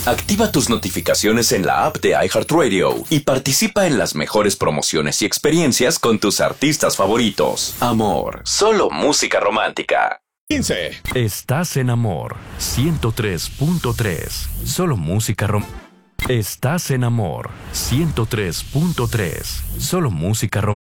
Activa tus notificaciones en la app de iHeartRadio y participa en las mejores promociones y experiencias con tus artistas favoritos. Amor, solo música romántica. 15. Estás en Amor 103.3. Solo música romántica. Estás en Amor 103.3. Solo música romántica.